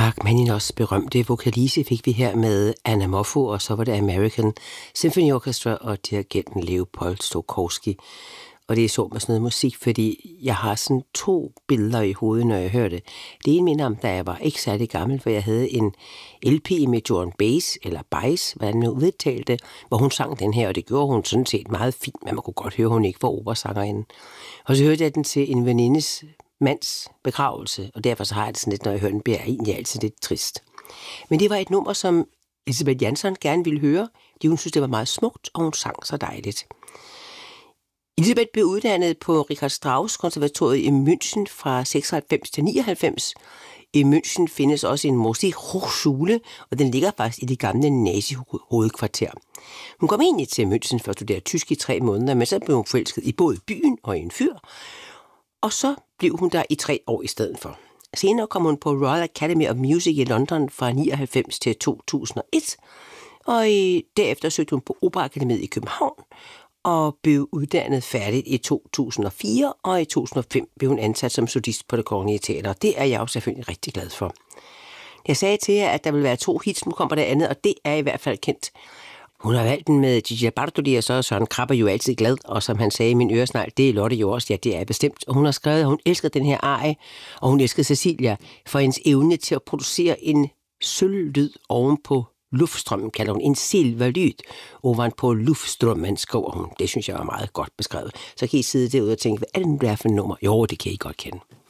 Rachmaninovs berømte vokalise fik vi her med Anna Moffo, og så var det American Symphony Orchestra og dirigenten Leopold Stokowski. Og det er så med sådan noget musik, fordi jeg har sådan 2 billeder i hovedet, når jeg hører det. Det ene minder om, da jeg var ikke særlig gammel, for jeg havde en LP med Joan Baez, eller Baez, hvordan man udtalte det, hvor hun sang den her, og det gjorde hun sådan set meget fint, men man kunne godt høre, at hun ikke var operasangerinde. Og så hørte jeg den til en venindes mands begravelse, og derfor så har jeg det sådan lidt, når jeg hører den, bliver jeg egentlig altid lidt trist. Men det var et nummer, som Elisabeth Jansson gerne ville høre, fordi hun synes, det var meget smukt, og hun sang så dejligt. Elisabeth blev uddannet på Richard Strauss Konservatoriet i München fra 96 til 99. I München findes også en Musikhochschule, og den ligger faktisk i det gamle nazi-hovedkvarter. Hun kom egentlig til München for at studere tysk i 3 måneder, men så blev hun forelsket i både byen og i en fyr, og så blev hun der i 3 år i stedet for. Senere kom hun på Royal Academy of Music i London fra 99 til 2001, og derefter søgte hun på Operaakademiet i København, og blev uddannet færdigt i 2004, og i 2005 blev hun ansat som solist på Det Kongelige Teater. Det er jeg jo selvfølgelig rigtig glad for. Jeg sagde til jer, at der vil være 2 hits, nu kommer det andet, og det er i hvert fald kendt. Hun har valgt den med Gigi Bartoli, og så er Søren Krabbe jo altid glad, og som han sagde i min øresnegl, det er Lotte jo også, ja, det er bestemt. Og hun har skrevet, at hun elsker den her arie, og hun elsker Cecilia for hendes evne til at producere en sølvlyd ovenpå luftstrømmen, kalder hun en silverlyd ovenpå luftstrømmen, skriver hun. Det synes jeg var meget godt beskrevet. Så kan I sidde derude og tænke, hvad er det nu, der er for et nummer? Jo, det kan I godt kende.